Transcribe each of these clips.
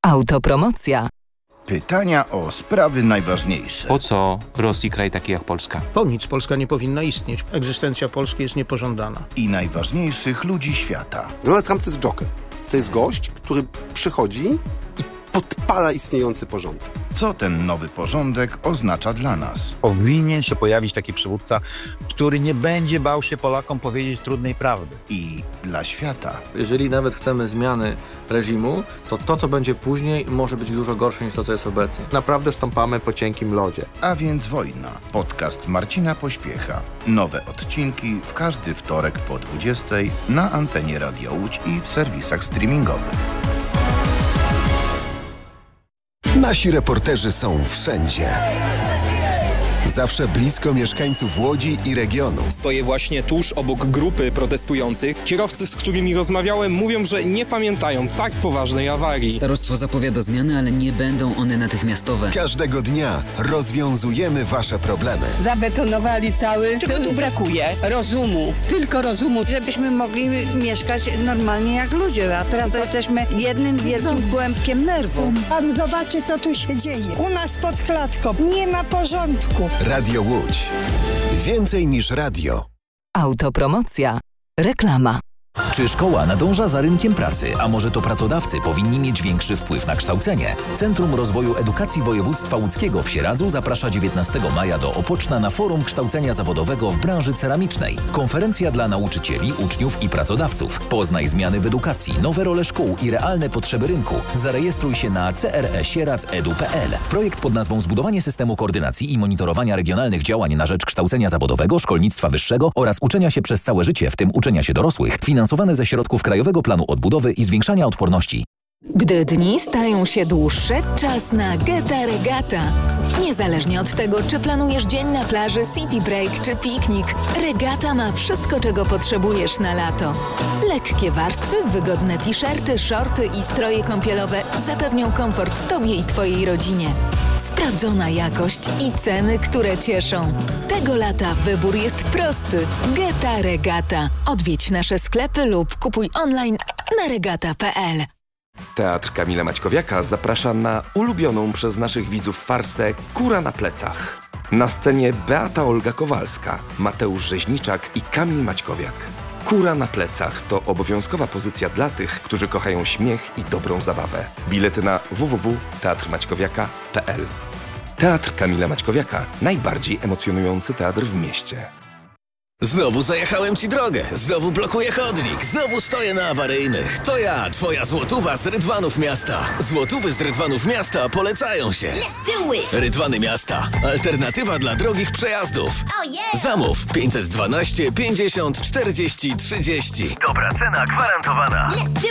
Autopromocja. Pytania o sprawy najważniejsze. Po co Rosji kraj taki jak Polska? Po nic Polska nie powinna istnieć. Egzystencja Polski jest niepożądana. I najważniejszych ludzi świata. Donald Trump to jest joker. To jest gość, który przychodzi i podpala istniejący porządek. Co ten nowy porządek oznacza dla nas? Powinien się pojawić taki przywódca, który nie będzie bał się Polakom powiedzieć trudnej prawdy. I dla świata. Jeżeli nawet chcemy zmiany reżimu, to co będzie później może być dużo gorsze niż to, co jest obecnie. Naprawdę stąpamy po cienkim lodzie. A więc wojna. Podcast Marcina Pośpiecha. Nowe odcinki w każdy wtorek po 20:00 na antenie Radio Łódź i w serwisach streamingowych. Nasi reporterzy są wszędzie. Zawsze blisko mieszkańców Łodzi i regionu. Stoję właśnie tuż obok grupy protestujących. Kierowcy, z którymi rozmawiałem, mówią, że nie pamiętają tak poważnej awarii. Starostwo zapowiada zmiany, ale nie będą one natychmiastowe. Każdego dnia rozwiązujemy wasze problemy. Zabetonowali cały. Czego tu brakuje? Rozumu. Tylko rozumu, żebyśmy mogli mieszkać normalnie jak ludzie. A teraz to jesteśmy jednym wielkim głębkiem nerwu. Pan zobaczy, co tu się dzieje. U nas pod klatką nie ma porządku. Radio Łódź. Więcej niż radio. Autopromocja. Reklama. Czy szkoła nadąża za rynkiem pracy, a może to pracodawcy powinni mieć większy wpływ na kształcenie? Centrum Rozwoju Edukacji Województwa Łódzkiego w Sieradzu zaprasza 19 maja do Opoczna na Forum Kształcenia Zawodowego w branży ceramicznej. Konferencja dla nauczycieli, uczniów i pracodawców. Poznaj zmiany w edukacji, nowe role szkół i realne potrzeby rynku. Zarejestruj się na cresieradz.edu.pl. Projekt pod nazwą Zbudowanie systemu koordynacji i monitorowania regionalnych działań na rzecz kształcenia zawodowego, szkolnictwa wyższego oraz uczenia się przez całe życie, w tym uczenia się dorosłych, finansowane ze środków Krajowego Planu Odbudowy i Zwiększania Odporności. Gdy dni stają się dłuższe, czas na Geta Regata. Niezależnie od tego, czy planujesz dzień na plaży, city break czy piknik, Regata ma wszystko, czego potrzebujesz na lato. Lekkie warstwy, wygodne t-shirty, shorty i stroje kąpielowe zapewnią komfort Tobie i Twojej rodzinie. Sprawdzona jakość i ceny, które cieszą. Tego lata wybór jest prosty. Geta Regata. Odwiedź nasze sklepy lub kupuj online na regata.pl. Teatr Kamila Maćkowiaka zaprasza na ulubioną przez naszych widzów farsę Kura na plecach. Na scenie Beata Olga Kowalska, Mateusz Rzeźniczak i Kamil Maćkowiak. Kura na plecach to obowiązkowa pozycja dla tych, którzy kochają śmiech i dobrą zabawę. Bilety na www.teatrmaćkowiaka.pl. Teatr Kamila Maćkowiaka. Najbardziej emocjonujący teatr w mieście. Znowu zajechałem ci drogę, znowu blokuję chodnik, znowu stoję na awaryjnych. To ja, twoja złotówa z Rydwanów Miasta. Złotówy z Rydwanów Miasta polecają się. Rydwany Miasta. Alternatywa dla drogich przejazdów. Zamów 512 50 40 30. Dobra cena gwarantowana.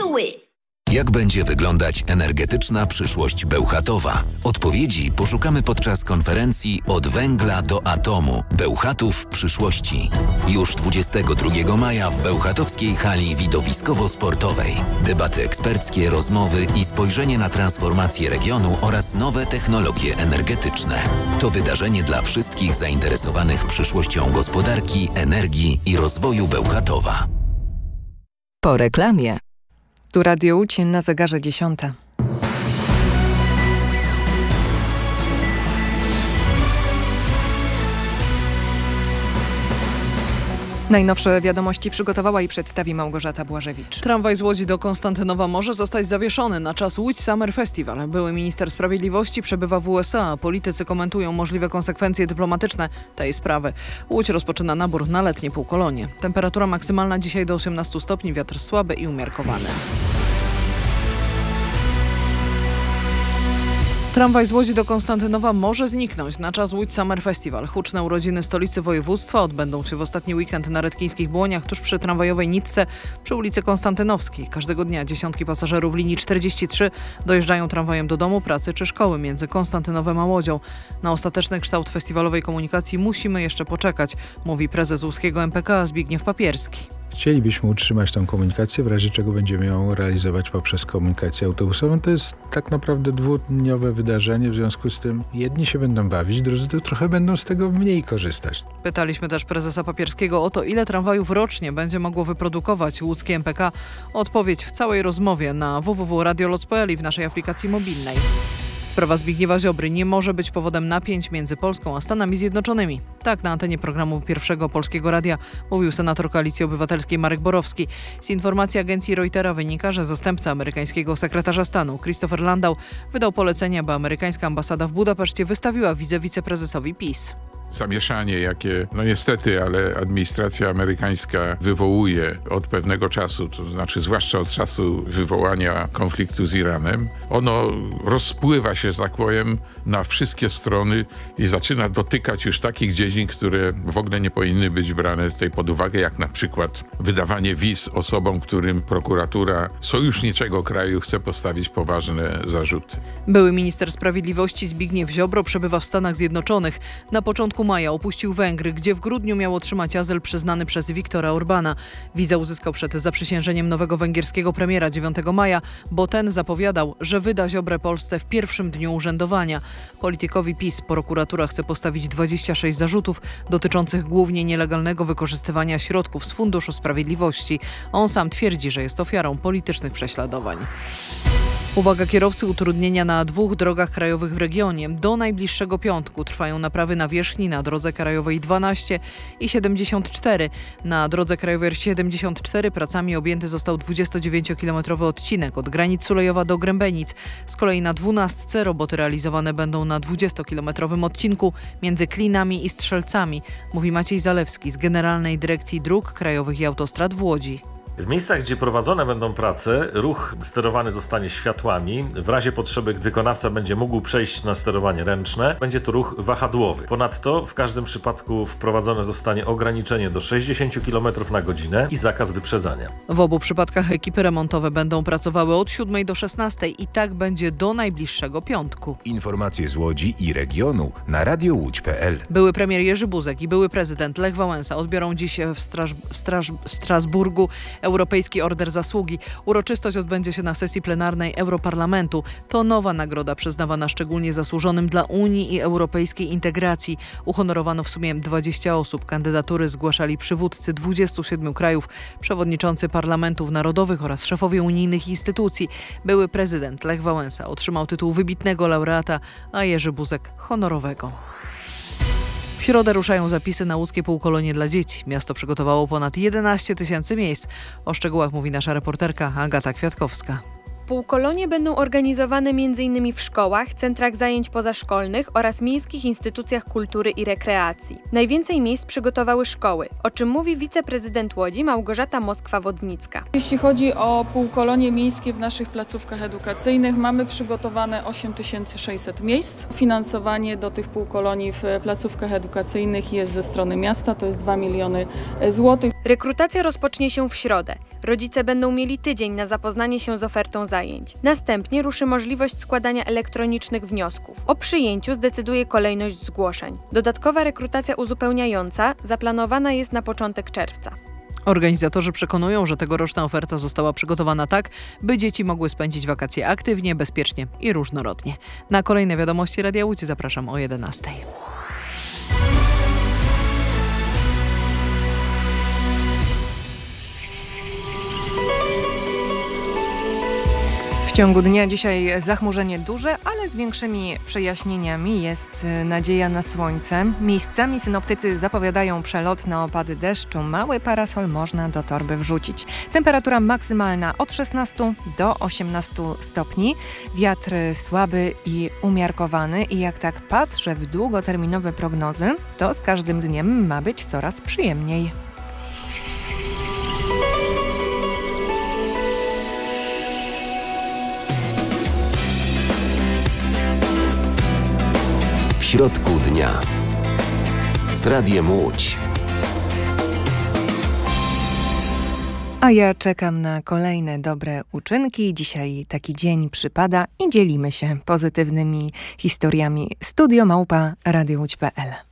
Jak będzie wyglądać energetyczna przyszłość Bełchatowa? Odpowiedzi poszukamy podczas konferencji Od węgla do atomu. Bełchatów przyszłości. Już 22 maja w bełchatowskiej hali widowiskowo-sportowej. Debaty eksperckie, rozmowy i spojrzenie na transformację regionu oraz nowe technologie energetyczne. To wydarzenie dla wszystkich zainteresowanych przyszłością gospodarki, energii i rozwoju Bełchatowa. Po reklamie. Tu Radio Łódź, na zegarze 10. Najnowsze wiadomości przygotowała i przedstawi Małgorzata Błażewicz. Tramwaj z Łodzi do Konstantynowa może zostać zawieszony na czas Łódź Summer Festival. Były minister sprawiedliwości przebywa w USA, a politycy komentują możliwe konsekwencje dyplomatyczne tej sprawy. Łódź rozpoczyna nabór na letnie półkolonie. Temperatura maksymalna dzisiaj do 18 stopni, wiatr słaby i umiarkowany. Tramwaj z Łodzi do Konstantynowa może zniknąć na czas Łódź Summer Festival. Huczne urodziny stolicy województwa odbędą się w ostatni weekend na Redkińskich Błoniach, tuż przy tramwajowej nitce przy ulicy Konstantynowskiej. Każdego dnia dziesiątki pasażerów linii 43 dojeżdżają tramwajem do domu, pracy czy szkoły między Konstantynowem a Łodzią. Na ostateczny kształt festiwalowej komunikacji musimy jeszcze poczekać, mówi prezes łódzkiego MPK Zbigniew Papierski. Chcielibyśmy utrzymać tą komunikację, w razie czego będziemy ją realizować poprzez komunikację autobusową. To jest tak naprawdę dwudniowe wydarzenie, w związku z tym jedni się będą bawić, drudzy to trochę będą z tego mniej korzystać. Pytaliśmy też prezesa Papierskiego o to, ile tramwajów rocznie będzie mogło wyprodukować łódzkie MPK. Odpowiedź w całej rozmowie na www.radioloc.pl i w naszej aplikacji mobilnej. Sprawa Zbigniewa Ziobry nie może być powodem napięć między Polską a Stanami Zjednoczonymi. Tak na antenie programu Pierwszego Polskiego Radia mówił senator Koalicji Obywatelskiej Marek Borowski. Z informacji agencji Reutera wynika, że zastępca amerykańskiego sekretarza stanu Christopher Landau wydał polecenie, aby amerykańska ambasada w Budapeszcie wystawiła wizę wiceprezesowi PiS. Zamieszanie, jakie niestety, ale administracja amerykańska wywołuje od pewnego czasu, to znaczy zwłaszcza od czasu wywołania konfliktu z Iranem, ono rozpływa się, że tak powiem, na wszystkie strony i zaczyna dotykać już takich dziedzin, które w ogóle nie powinny być brane tutaj pod uwagę, jak na przykład wydawanie wiz osobom, którym prokuratura sojuszniczego kraju chce postawić poważne zarzuty. Były minister sprawiedliwości Zbigniew Ziobro przebywa w Stanach Zjednoczonych. Na początku maja opuścił Węgry, gdzie w grudniu miał otrzymać azyl przyznany przez Viktora Orbana. Wizę uzyskał przed zaprzysiężeniem nowego węgierskiego premiera 9 maja, bo ten zapowiadał, że wyda Ziobrę Polsce w pierwszym dniu urzędowania. Politykowi PiS prokuratura chce postawić 26 zarzutów dotyczących głównie nielegalnego wykorzystywania środków z Funduszu Sprawiedliwości. On sam twierdzi, że jest ofiarą politycznych prześladowań. Uwaga kierowcy, utrudnienia na 2 drogach krajowych w regionie. Do najbliższego piątku trwają naprawy nawierzchni na drodze krajowej 12 i 74. Na drodze krajowej 74 pracami objęty został 29-kilometrowy odcinek od granic Sulejowa do Grębenic. Z kolei na 12 roboty realizowane będą na 20-kilometrowym odcinku między Klinami i Strzelcami, mówi Maciej Zalewski z Generalnej Dyrekcji Dróg Krajowych i Autostrad w Łodzi. W miejscach, gdzie prowadzone będą prace, ruch sterowany zostanie światłami. W razie potrzeby wykonawca będzie mógł przejść na sterowanie ręczne. Będzie to ruch wahadłowy. Ponadto w każdym przypadku wprowadzone zostanie ograniczenie do 60 km na godzinę i zakaz wyprzedzania. W obu przypadkach ekipy remontowe będą pracowały od 7 do 16 i tak będzie do najbliższego piątku. Informacje z Łodzi i regionu na radiołódź.pl. Były premier Jerzy Buzek i były prezydent Lech Wałęsa odbiorą dziś w Strasburgu Europejski Order Zasługi. Uroczystość odbędzie się na sesji plenarnej Europarlamentu. To nowa nagroda przyznawana szczególnie zasłużonym dla Unii i europejskiej integracji. Uhonorowano w sumie 20 osób. Kandydatury zgłaszali przywódcy 27 krajów, przewodniczący parlamentów narodowych oraz szefowie unijnych instytucji. Były prezydent Lech Wałęsa otrzymał tytuł wybitnego laureata, a Jerzy Buzek honorowego. W środę ruszają zapisy na łódzkie półkolonie dla dzieci. Miasto przygotowało ponad 11 000 miejsc. O szczegółach mówi nasza reporterka Agata Kwiatkowska. Półkolonie będą organizowane m.in. w szkołach, centrach zajęć pozaszkolnych oraz miejskich instytucjach kultury i rekreacji. Najwięcej miejsc przygotowały szkoły, o czym mówi wiceprezydent Łodzi Małgorzata Moskwa-Wodnicka. Jeśli chodzi o półkolonie miejskie w naszych placówkach edukacyjnych, mamy przygotowane 8600 miejsc. Finansowanie do tych półkolonii w placówkach edukacyjnych jest ze strony miasta, to jest 2 miliony złotych. Rekrutacja rozpocznie się w środę. Rodzice będą mieli tydzień na zapoznanie się z ofertą zajęć. Następnie ruszy możliwość składania elektronicznych wniosków. O przyjęciu zdecyduje kolejność zgłoszeń. Dodatkowa rekrutacja uzupełniająca zaplanowana jest na początek czerwca. Organizatorzy przekonują, że tegoroczna oferta została przygotowana tak, by dzieci mogły spędzić wakacje aktywnie, bezpiecznie i różnorodnie. Na kolejne wiadomości Radia Łódź zapraszam o 11:00. W ciągu dnia dzisiaj zachmurzenie duże, ale z większymi przejaśnieniami. Jest nadzieja na słońce. Miejscami synoptycy zapowiadają przelotne opady deszczu. Mały parasol można do torby wrzucić. Temperatura maksymalna od 16 do 18 stopni. Wiatr słaby i umiarkowany. I jak tak patrzę w długoterminowe prognozy, to z każdym dniem ma być coraz przyjemniej. W środku dnia z Radiem Łódź. A ja czekam na kolejne dobre uczynki. Dzisiaj taki dzień przypada i dzielimy się pozytywnymi historiami. Studio@radiołódź.pl